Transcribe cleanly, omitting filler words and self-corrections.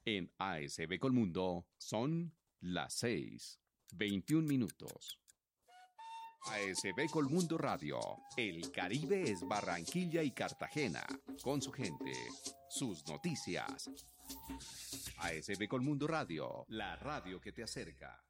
En ASB Colmundo son las 6:21. ASB Colmundo Radio. El Caribe es Barranquilla y Cartagena. Con su gente, sus noticias. ASB Colmundo Radio, la radio que te acerca.